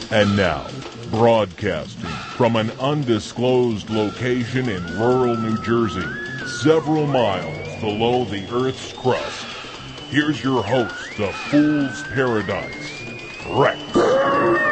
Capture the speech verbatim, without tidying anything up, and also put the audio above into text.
And now, broadcasting from an undisclosed location in rural New Jersey, several miles below the Earth's crust, here's your host of Fool's Paradise, Rex.